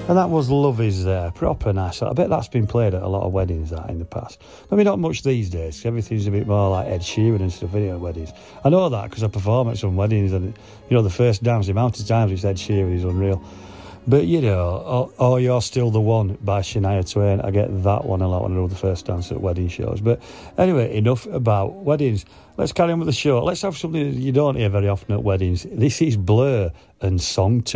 And that was Love Is There, proper nice. I bet that's been played at a lot of weddings, that, in the past. Maybe not much these days, because everything's a bit more like Ed Sheeran and stuff, at weddings. I know that because I perform at some weddings, and, the first dance, the amount of times it's Ed Sheeran is unreal. But, Oh, You're Still the One by Shania Twain. I get that one a lot when I do the first dance at wedding shows. But anyway, enough about weddings. Let's carry on with the show. Let's have something that you don't hear very often at weddings. This is Blur and Song 2.